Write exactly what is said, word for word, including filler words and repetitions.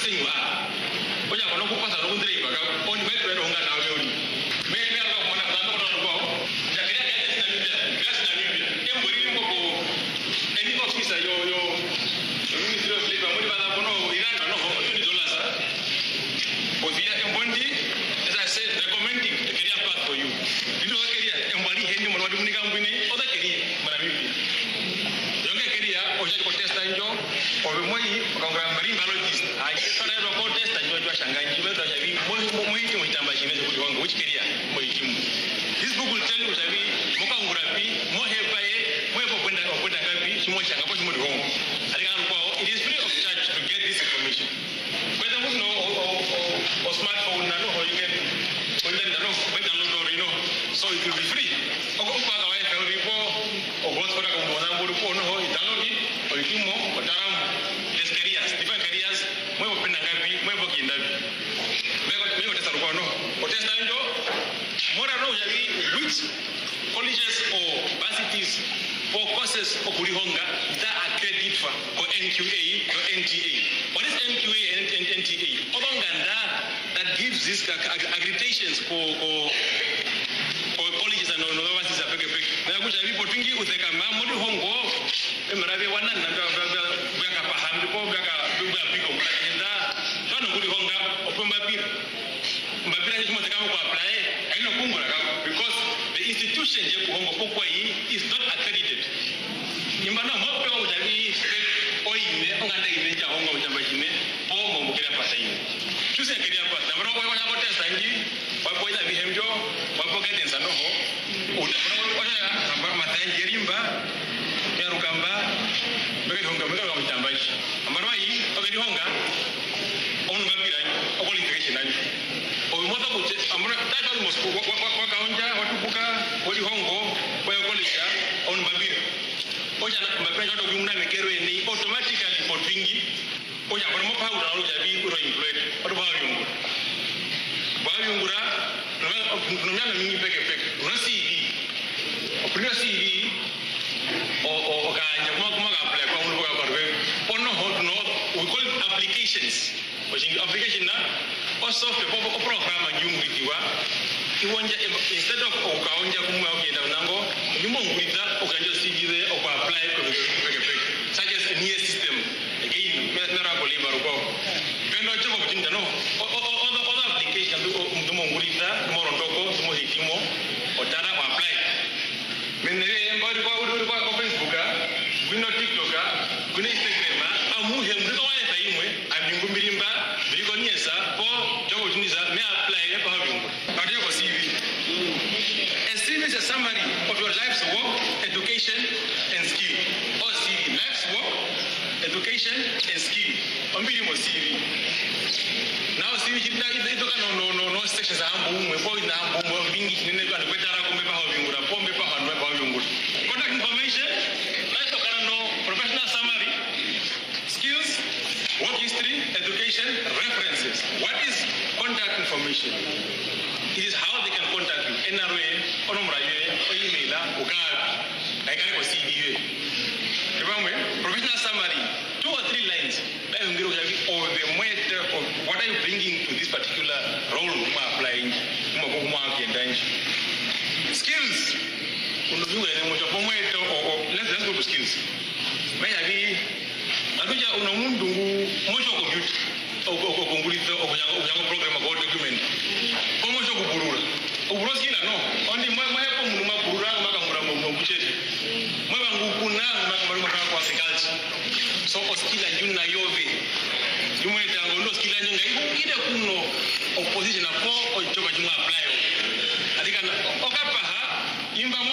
senyu a oja kono ku pasa no ndre baga on metro ero nga na weoni me me alo mona na no no ya kaya kaya na Biblia gas na Biblia embori mo ko eni officer yo yo ministry of labor mo di bana kono iranda no ho ni dollars o via embondi as I said recommending a career path for you you know career embari hendi mo wadi munika ngwini oda career mara Biblia yonge career o ja ko testa njo o be moi kongra marine biologist ai sana ro ko testa njo jwa shanganyi meta jabi mo mo hiti mo itamba shine ko wangu which career mo hitimu this book will tell you jabi mo ka ngurapi mo hepae mo ko kwenda ko kwenda ngapi shimo shanga po shimo di hongo alika ko it is free of charge to get this information whether you know or smartphone na no how you can when then no when download or you know so it will be free o ko pa ka wa ka ripo o go tsora ko mo na nguru ko no ho download it o itimo o taram les careers different careers mo ko kwenda ngapi mo ko kinda me ko me ko testa ko no o testa njo mora no jabi which colleges or universities for courses of Kurihonga that are credit for or N Q A or N T A. What is N Q A and N T A? Obanganda that gives these accreditations for for for colleges and universities are big big. Na kuja vipo twingi utheka mamodi hongo emarabe wana na bya pahambi ko bya bya piko kwa kinda tono Kurihonga opomba pira. Mbapira ni kumoteka ko apply aino kungura because the institution je kuhongo pokwa hii is not accredited. Imbana mope wa ujabi oine onganda ine ja hongo ujamba jine po mo mukira pata ine tuse keria pata na mroko wa ko testa ngi wapo ida bihemjo wapo guidance no ho utapona ko ya amba matanjerimba ya rukamba mbere honga mbere wa ujamba ji ambaro yi okedi honga onu mapira okoli integration nani o moto ko amra tata mosco wa kaonja watupuka oli hongo kwa kolija onu mapira oja na mapira ndo kumuna mekero ni automatically for twingi oja kwa mo pauda alo jabi ro include odo ba yungura ba yungura no nyana mingi peke peke una C V opina C V o o kanya kuma kuma ka apply kwa uno kwa kwa ono hot no we call it applications oja application na o software po program yunguriwa iwonja instead of okaonja kumwa okenda nango nyumo ngurita okanja C V there o apply ko peke peke such as a near system again mera ko libaro ko pendo choko kutinda no other other application ndo ngurita mo rondoko mo hitimo otara o apply menere ngori ko uru ko Facebook gwino TikTok gwino Instagram amuhe mdo wa eta imwe abingumirimba biriko nyesa po choko tuniza me apply ko habingu kadiyo ko C V a C V is a summary of your life's work, education and skill. Or C V, life's work, education and skill. Ombiri mo C V. Now C V jibna ito ka no no no no sections ambu umwe po ina ambu mbingi nene kwa kwetara ko mbepa ho bingura po mbepa ho mbepa ho bingura. Contact information, ito ka no professional summary, skills, work history, education, references. What is contact information? It is how they can contact you. N R A, onomra yue, o email, ukabi. Aikare ko C V yue. Kibamwe, professional summary, two or three lines. Like ngiro jabi or the mwete of what are you bringing to this particular role uma applying, uma ko uma kiendanji. Skills. Unojua ni moja po mwete o let's let's go to skills. Maya bi aduja una mundu mojo computer. O ko ko ngulita o ko program ko document. Como yo kuburura uburozi na no ondi mwa mwa hapo munu maburura makangura mu buchete mwa bangu kuna makamara makara kwa sekalchi so oskila njuna yove jumwe tango ndo skila njunga ide kuno opposition na po o choka jumwa apply adika okapa ha imba